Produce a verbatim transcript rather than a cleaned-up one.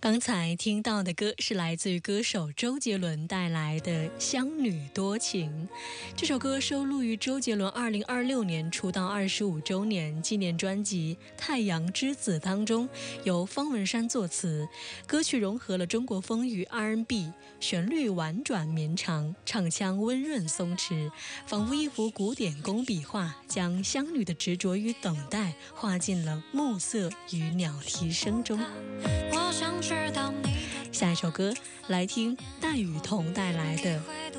刚才听到的歌是来自于歌手周杰伦带来的《乡女多情》。这首歌收录于周杰伦二零二六年出道二十五周年纪念专辑《太阳之子》当中，由方文山作词。歌曲融合了中国风与 R and B， 旋律婉转绵长，唱腔温润松弛，仿佛一幅古典工笔画，将乡女的执着与等待画进了暮色与鸟啼声中。下一首歌来听戴雨桐带来的